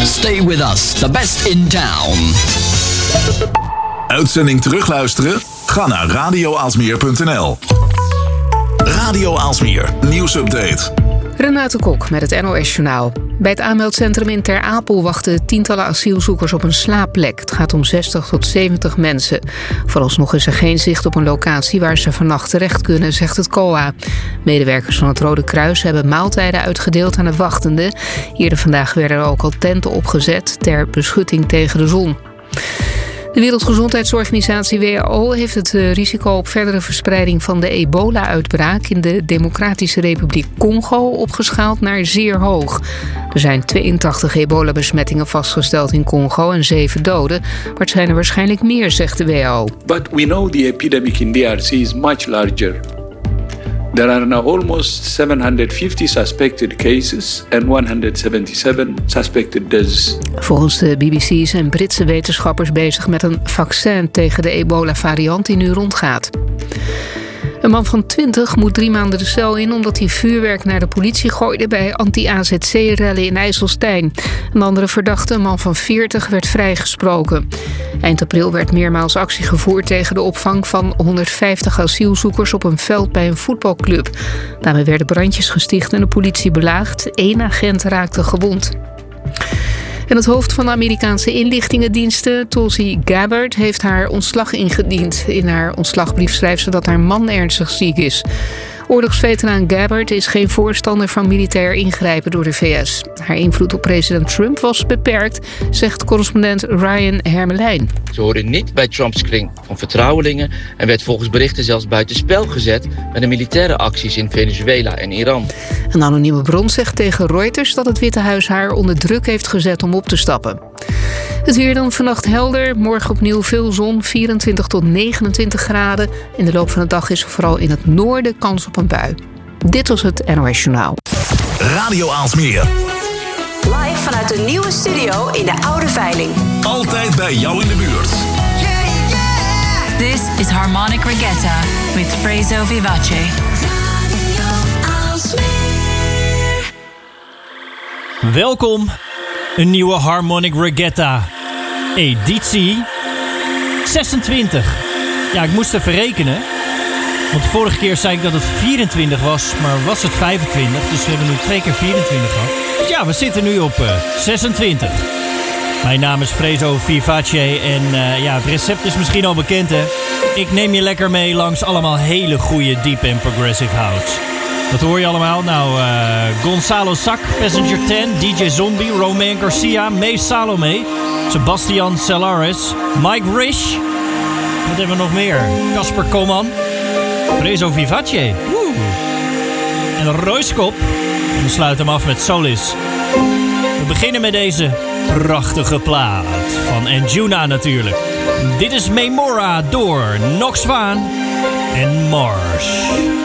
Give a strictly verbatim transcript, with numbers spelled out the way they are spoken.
Stay with us, the best in town. Uitzending terugluisteren? Ga naar radio aalsmeer punt n l. Radio Aalsmeer, nieuwsupdate. Renate Kok met het N O S-journaal. Bij het aanmeldcentrum in Ter Apel wachten tientallen asielzoekers op een slaapplek. Het gaat om zestig tot zeventig mensen. Vooralsnog is er geen zicht op een locatie waar ze vannacht terecht kunnen, zegt het C O A. Medewerkers van het Rode Kruis hebben maaltijden uitgedeeld aan de wachtenden. Eerder vandaag werden er ook al tenten opgezet ter beschutting tegen de zon. De Wereldgezondheidsorganisatie W H O heeft het risico op verdere verspreiding van de ebola-uitbraak in de Democratische Republiek Congo opgeschaald naar zeer hoog. Er zijn tweeëntachtig ebola-besmettingen vastgesteld in Congo en zeven doden, maar het zijn er waarschijnlijk meer, zegt de W H O. But we know the epidemic in D R C is much larger. There are now almost seven hundred fifty suspected cases and honderdzevenenzeventig suspected deaths. Volgens de B B C zijn Britse wetenschappers bezig met een vaccin tegen de ebola-variant die nu rondgaat. Een man van twintig moet drie maanden de cel in omdat hij vuurwerk naar de politie gooide bij anti-A Z C-rellen in IJsselstein. Een andere verdachte, een man van veertig, werd vrijgesproken. Eind april werd meermaals actie gevoerd tegen de opvang van honderdvijftig asielzoekers op een veld bij een voetbalclub. Daarmee werden brandjes gesticht en de politie belaagd. Eén agent raakte gewond. En het hoofd van de Amerikaanse inlichtingendiensten, Tulsi Gabbard, heeft haar ontslag ingediend. In haar ontslagbrief schrijft ze dat haar man ernstig ziek is. Oorlogsveteraan Gabbard is geen voorstander van militair ingrijpen door de V S. Haar invloed op president Trump was beperkt, zegt correspondent Ryan Hermelijn. Ze hoorde niet bij Trumps kring van vertrouwelingen en werd volgens berichten zelfs buitenspel gezet bij de militaire acties in Venezuela en Iran. Een anonieme bron zegt tegen Reuters dat het Witte Huis haar onder druk heeft gezet om op te stappen. Het weer dan vannacht helder, morgen opnieuw veel zon, vierentwintig tot negenentwintig graden. In de loop van de dag is er vooral in het noorden kans op een bui. Dit was het N O S-journaal. Radio Aalsmeer. Live vanuit de nieuwe studio in de Oude Veiling. Altijd bij jou in de buurt. This is Harmonic Regatta with Frezo Vivace. Welkom, een nieuwe Harmonic Regatta, editie zesentwintig. Ja, ik moest even rekenen, want de vorige keer zei ik dat het vierentwintig was, maar was het vijfentwintig, dus we hebben nu twee keer vierentwintig gehad. Dus ja, we zitten nu op uh, zesentwintig. Mijn naam is Frezo Vivace en uh, ja, het recept is misschien al bekend, hè. Ik neem je lekker mee langs allemaal hele goede deep en progressive house. Wat hoor je allemaal? Nou, uh, Gonzalo Sack, Passenger tien, D J Zombie, Romain Garcia, May Salome, Sebastian Cellares, Mike Risch. Wat hebben we nog meer? Casper Koman, Frezo Vivace. Woe. En Royskop. En we sluiten hem af met Solis. We beginnen met deze prachtige plaat van Anjuna natuurlijk. Dit is Memora door Nox Vaan en Mars.